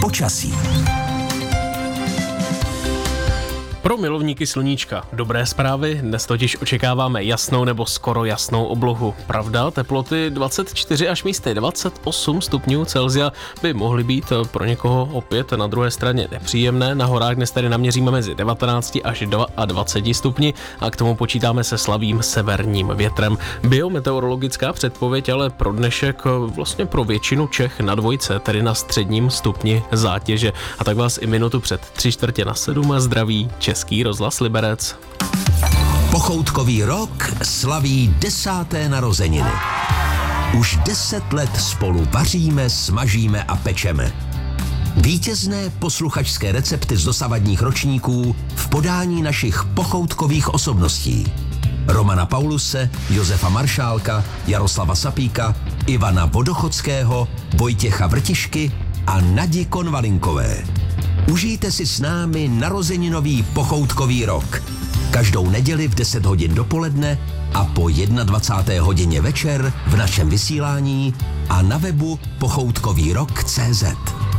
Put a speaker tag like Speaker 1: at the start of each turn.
Speaker 1: Počasí.
Speaker 2: Pro milovníky sluníčka dobré zprávy, dnes totiž očekáváme jasnou nebo skoro jasnou oblohu. Pravda, teploty 24 až místy 28 stupňů Celsia by mohly být pro někoho opět na druhé straně nepříjemné. Na horách dnes tedy naměříme mezi 19 až 22 stupni a k tomu počítáme se slabým severním větrem. Biometeorologická předpověď ale pro dnešek vlastně pro většinu Čech na dvojce, tedy na středním stupni zátěže. A tak vás i minutu před 6:45 zdraví Český rozhlas Liberec.
Speaker 1: Pochoutkový rok slaví 10. narozeniny. Už 10 let spolu vaříme, smažíme a pečeme. Vítězné posluchačské recepty z dosavadních ročníků v podání našich pochoutkových osobností. Romana Pauluse, Josefa Maršálka, Jaroslava Sapíka, Ivana Vodochodského, Vojtěcha Vrtišky a Nadi Konvalinkové. Užijte si s námi narozeninový pochoutkový rok. Každou neděli v 10 hodin dopoledne a po 21. hodině večer v našem vysílání a na webu pochoutkovýrok.cz.